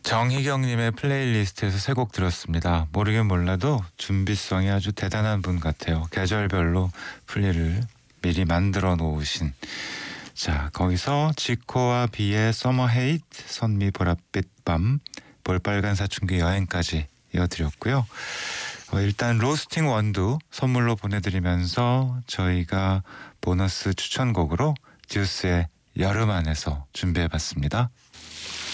정희경님의 플레이리스트에서 세 곡 들었습니다. 모르긴 몰라도 준비성이 아주 대단한 분 같아요. 계절별로 플리를 미리 만들어 놓으신. 자, 거기서 지코와 비의 서머 헤이트, 선미 보랏빛 밤, 볼빨간 사춘기 여행까지 이어드렸고요. 일단 로스팅 원두 선물로 보내드리면서 저희가 보너스 추천곡으로 듀스의 여름 안에서 준비해봤습니다.